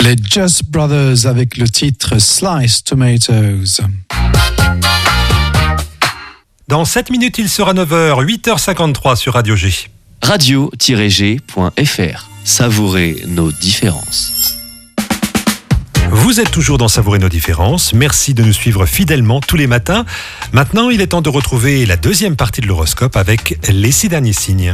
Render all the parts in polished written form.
Les Just Brothers avec le titre Sliced Tomatoes. Dans 7 minutes, il sera 9h, 8h53 sur Radio G. Radio-g.fr. Savourez nos différences. Vous êtes toujours dans Savourer nos différences. Merci de nous suivre fidèlement tous les matins. Maintenant, il est temps de retrouver la deuxième partie de l'horoscope avec les 6 derniers signes.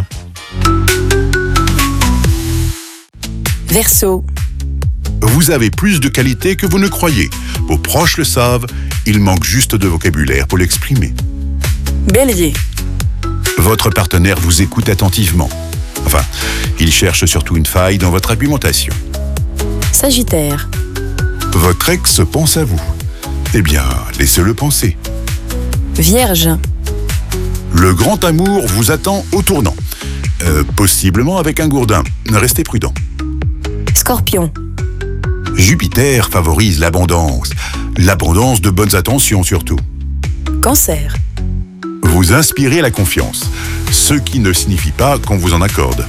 Verseau. Vous avez plus de qualités que vous ne croyez. Vos proches le savent, il manque juste de vocabulaire pour l'exprimer. Bélier. Votre partenaire vous écoute attentivement. Enfin, il cherche surtout une faille dans votre argumentation. Sagittaire. Votre ex pense à vous. Eh bien, laissez-le penser. Vierge. Le grand amour vous attend au tournant. Possiblement avec un gourdin. Restez prudent. Scorpion. Jupiter favorise l'abondance. L'abondance de bonnes attentions surtout. Cancer. Vous inspirez la confiance, ce qui ne signifie pas qu'on vous en accorde.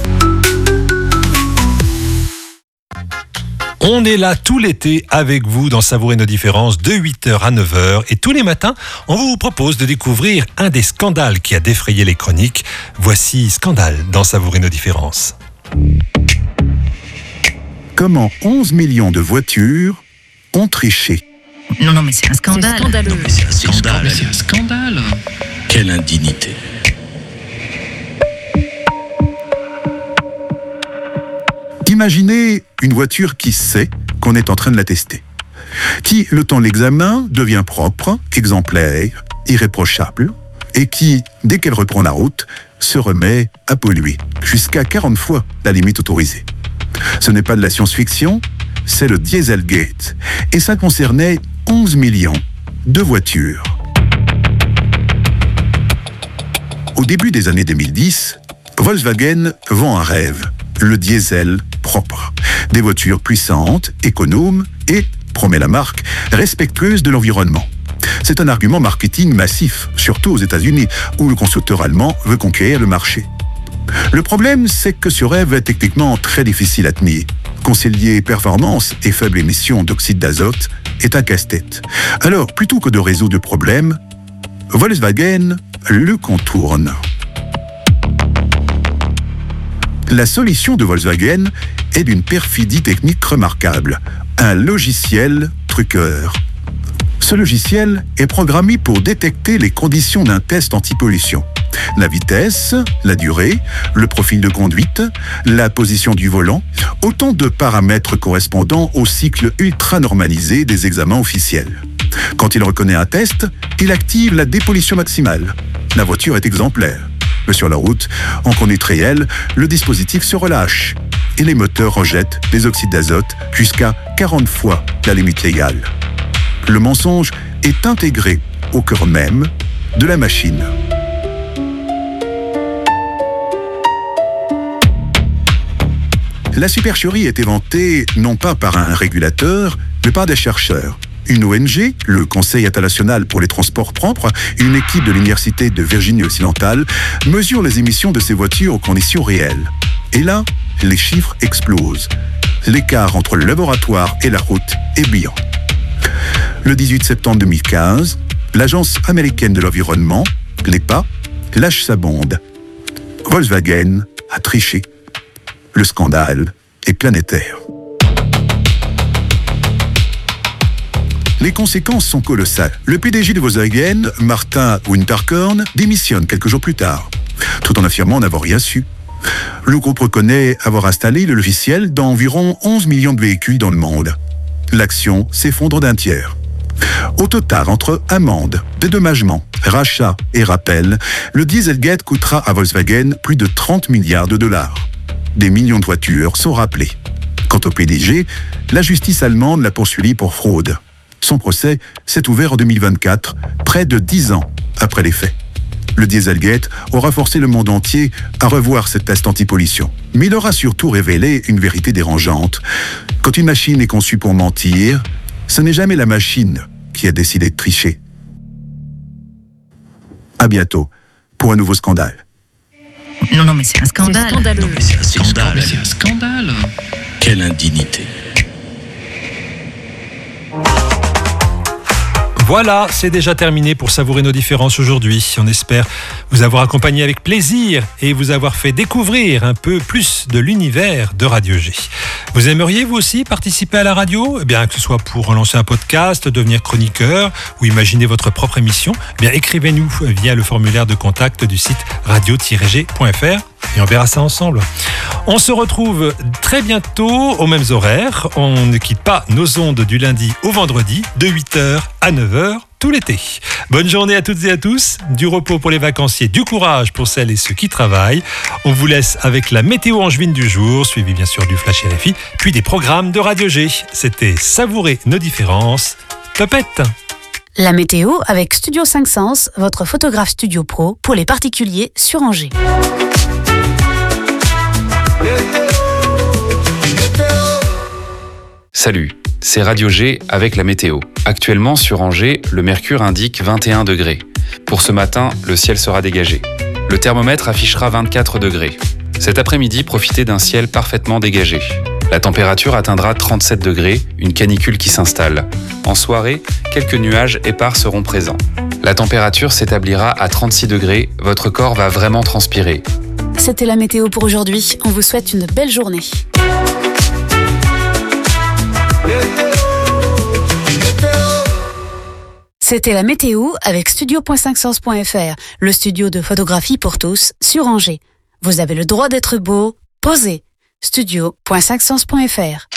On est là tout l'été avec vous dans Savourer nos différences de 8h à 9h et tous les matins, on vous propose de découvrir un des scandales qui a défrayé les chroniques. Voici Scandale dans Savourer nos différences. Comment 11 millions de voitures ont triché? Non, mais c'est un scandale. C'est scandaleux. Non, mais c'est un scandale. C'est un scandale. Quelle indignité. Imaginez une voiture qui sait qu'on est en train de la tester, qui, le temps de l'examen, devient propre, exemplaire, irréprochable, et qui, dès qu'elle reprend la route, se remet à polluer, jusqu'à 40 fois la limite autorisée. Ce n'est pas de la science-fiction, c'est le Dieselgate, et ça concernait 11 millions de voitures. Au début des années 2010, Volkswagen vend un rêve, le diesel propre. Des voitures puissantes, économes et, promet la marque, respectueuses de l'environnement. C'est un argument marketing massif, surtout aux États-Unis, où le constructeur allemand veut conquérir le marché. Le problème, c'est que ce rêve est techniquement très difficile à tenir. Concilier performance et faible émission d'oxyde d'azote est un casse-tête. Alors, plutôt que de résoudre le problème, Volkswagen le contourne. La solution de Volkswagen est d'une perfidie technique remarquable, un logiciel truqueur. Ce logiciel est programmé pour détecter les conditions d'un test anti-pollution. La vitesse, la durée, le profil de conduite, la position du volant, autant de paramètres correspondant au cycle ultra normalisé des examens officiels. Quand il reconnaît un test, il active la dépollution maximale. La voiture est exemplaire. Mais sur la route, en conduite réelle, le dispositif se relâche et les moteurs rejettent des oxydes d'azote jusqu'à 40 fois la limite légale. Le mensonge est intégré au cœur même de la machine. La supercherie est inventée non pas par un régulateur, mais par des chercheurs. Une ONG, le Conseil international pour les transports propres, une équipe de l'Université de Virginie-Occidentale, mesure les émissions de ces voitures aux conditions réelles. Et là, les chiffres explosent. L'écart entre le laboratoire et la route est brillant. Le 18 septembre 2015, l'Agence américaine de l'environnement, l'EPA, lâche sa bombe. Volkswagen a triché. Le scandale est planétaire. Les conséquences sont colossales. Le PDG de Volkswagen, Martin Winterkorn, démissionne quelques jours plus tard, tout en affirmant n'avoir rien su. Le groupe reconnaît avoir installé le logiciel dans environ 11 millions de véhicules dans le monde. L'action s'effondre d'un tiers. Au total, entre amendes, dédommagements, rachats et rappels, le Dieselgate coûtera à Volkswagen plus de 30 milliards de dollars. Des millions de voitures sont rappelées. Quant au PDG, la justice allemande l'a poursuivi pour fraude. Son procès s'est ouvert en 2024, près de 10 ans après les faits. Le Dieselgate aura forcé le monde entier à revoir cette test anti-pollution. Mais il aura surtout révélé une vérité dérangeante. Quand une machine est conçue pour mentir, ce n'est jamais la machine qui a décidé de tricher. À bientôt pour un nouveau scandale. Non, mais c'est un scandale. C'est scandaleux. Non, mais c'est un scandale. C'est un scandale. Quelle indignité. Voilà, c'est déjà terminé pour savourer nos différences aujourd'hui. On espère vous avoir accompagné avec plaisir et vous avoir fait découvrir un peu plus de l'univers de Radio G. Vous aimeriez vous aussi participer à la radio ? Eh bien, que ce soit pour relancer un podcast, devenir chroniqueur ou imaginer votre propre émission, eh bien, écrivez-nous via le formulaire de contact du site radio-g.fr et on verra ça ensemble. On se retrouve très bientôt aux mêmes horaires. On ne quitte pas nos ondes du lundi au vendredi de 8h à 9h tout l'été. Bonne journée à toutes et à tous. Du repos pour les vacanciers, du courage pour celles et ceux qui travaillent. On vous laisse avec la météo angevine du jour, suivi bien sûr du Flash RFI, puis des programmes de Radio G. C'était Savourer nos différences. Topette! La météo avec Studio 5 Sens, votre photographe studio pro pour les particuliers sur Angers. Salut, c'est Radio G avec la météo. Actuellement sur Angers, le mercure indique 21 degrés. Pour ce matin, le ciel sera dégagé. Le thermomètre affichera 24 degrés. Cet après-midi, profitez d'un ciel parfaitement dégagé. La température atteindra 37 degrés, une canicule qui s'installe. En soirée, quelques nuages épars seront présents. La température s'établira à 36 degrés, votre corps va vraiment transpirer. C'était la météo pour aujourd'hui. On vous souhaite une belle journée. C'était la météo avec studio.5sens.fr, le studio de photographie pour tous sur Angers. Vous avez le droit d'être beau, posez. studio.5sens.fr